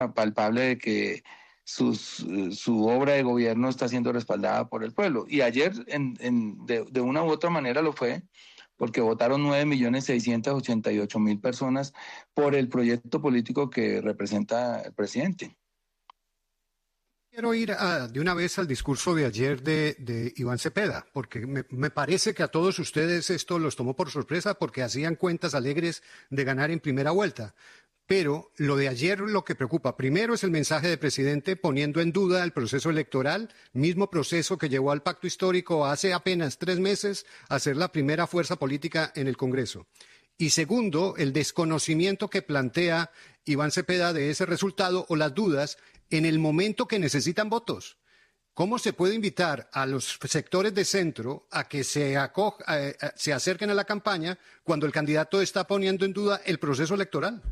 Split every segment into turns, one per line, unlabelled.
palpable de que su obra de gobierno está siendo respaldada por el pueblo. Y ayer, de una u otra manera lo fue, porque votaron 9.688.000 personas por el proyecto político que representa el presidente.
Quiero ir de una vez al discurso de ayer de Iván Cepeda, porque me parece que a todos ustedes esto los tomó por sorpresa porque hacían cuentas alegres de ganar en primera vuelta. Pero lo de ayer lo que preocupa primero es el mensaje del presidente poniendo en duda el proceso electoral, mismo proceso que llevó al pacto histórico hace apenas 3 meses a ser la primera fuerza política en el Congreso. Y segundo, el desconocimiento que plantea Iván Cepeda de ese resultado o las dudas en el momento que necesitan votos. ¿Cómo se puede invitar a los sectores de centro a que se acerquen a la campaña cuando el candidato está poniendo en duda el proceso electoral?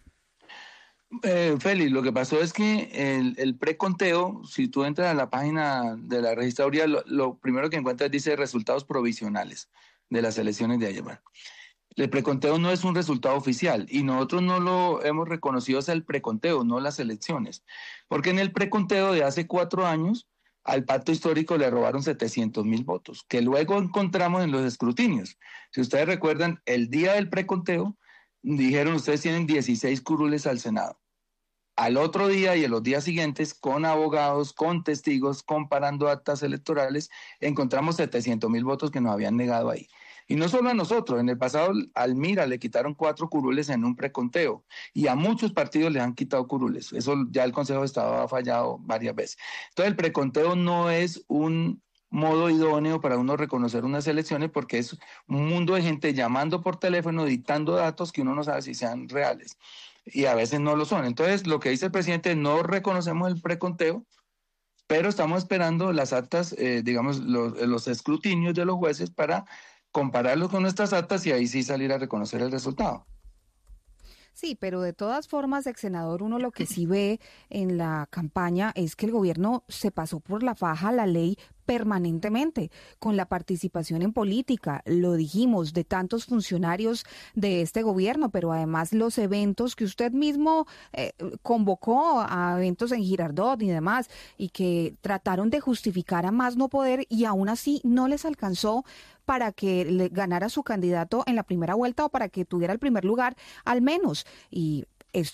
Félix, lo que pasó es que el preconteo, si tú entras a la página de la registraduría, lo primero que encuentras dice resultados provisionales de las elecciones de ayer. El preconteo no es un resultado oficial y nosotros no lo hemos reconocido hasta el preconteo, no las elecciones. Porque en el preconteo de hace 4 años al pacto histórico le robaron 700.000 votos, que luego encontramos en los escrutinios. Si ustedes recuerdan, el día del preconteo dijeron ustedes tienen 16 curules al Senado. Al otro día y en los días siguientes, con abogados, con testigos, comparando actas electorales, encontramos 700.000 votos que nos habían negado ahí. Y no solo a nosotros, en el pasado al MIRA le quitaron 4 curules en un preconteo y a muchos partidos le han quitado curules. Eso ya el Consejo de Estado ha fallado varias veces. Entonces el preconteo no es un modo idóneo para uno reconocer unas elecciones porque es un mundo de gente llamando por teléfono, dictando datos que uno no sabe si sean reales y a veces no lo son. Entonces, lo que dice el presidente, no reconocemos el preconteo, pero estamos esperando las actas, digamos, los escrutinios de los jueces para compararlos con nuestras actas y ahí sí salir a reconocer el resultado.
Sí, pero de todas formas, ex senador, uno lo que sí ve en la campaña es que el gobierno se pasó por la faja la ley permanentemente, con la participación en política, lo dijimos, de tantos funcionarios de este gobierno, pero además los eventos que usted mismo convocó a eventos en Girardot y demás, y que trataron de justificar a más no poder y aún así no les alcanzó para que le ganara su candidato en la primera vuelta o para que tuviera el primer lugar al menos. Y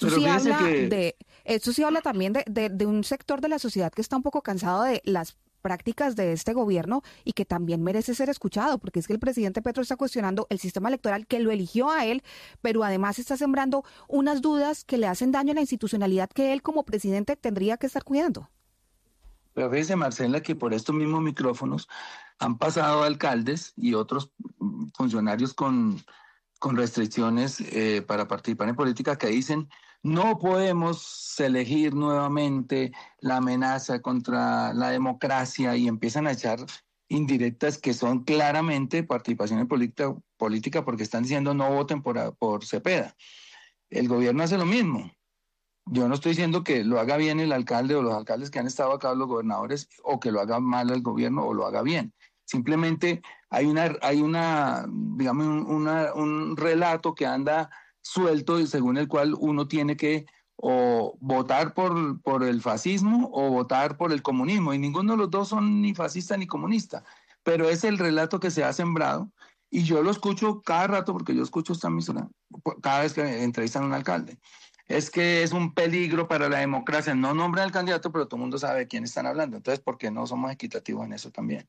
esto sí habla también de un sector de la sociedad que está un poco cansado de las prácticas de este gobierno y que también merece ser escuchado, porque es que el presidente Petro está cuestionando el sistema electoral que lo eligió a él, pero además está sembrando unas dudas que le hacen daño a la institucionalidad que él como presidente tendría que estar cuidando.
Pero fíjese, Marcela, que por estos mismos micrófonos han pasado alcaldes y otros funcionarios con restricciones para participar en política que dicen no podemos elegir nuevamente la amenaza contra la democracia y empiezan a echar indirectas que son claramente participación en política porque están diciendo no voten por Cepeda. El gobierno hace lo mismo. Yo no estoy diciendo que lo haga bien el alcalde o los alcaldes que han estado acá, los gobernadores, o que lo haga mal el gobierno o lo haga bien. Simplemente digamos, un relato que anda suelto y según el cual uno tiene que o votar por el fascismo o votar por el comunismo. Y ninguno de los dos son ni fascista ni comunista. Pero es el relato que se ha sembrado y yo lo escucho cada rato porque yo escucho esta emisora cada vez que entrevistan a un alcalde. Es que es un peligro para la democracia. No nombran al candidato, pero todo el mundo sabe de quién están hablando. Entonces, ¿por qué no somos equitativos en eso también?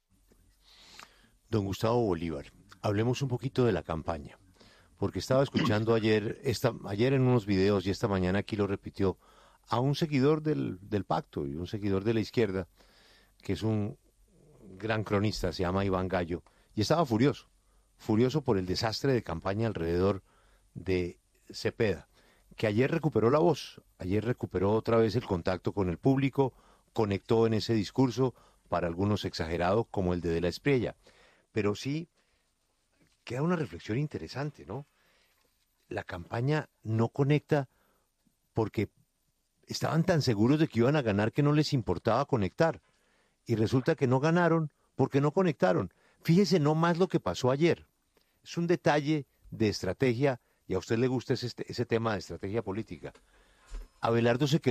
Don Gustavo Bolívar, hablemos un poquito de la campaña, porque estaba escuchando ayer en unos videos y esta mañana aquí lo repitió a un seguidor del pacto y un seguidor de la izquierda, que es un gran cronista, se llama Iván Gallo, y estaba furioso por el desastre de campaña alrededor de Cepeda, que ayer recuperó la voz, ayer recuperó otra vez el contacto con el público, conectó en ese discurso, para algunos exagerado, como el de la Espriella. Pero sí queda una reflexión interesante, ¿no? La campaña no conecta porque estaban tan seguros de que iban a ganar que no les importaba conectar. Y resulta que no ganaron porque no conectaron. Fíjese no más lo que pasó ayer. Es un detalle de estrategia, y a usted le gusta ese tema de estrategia política. Abelardo se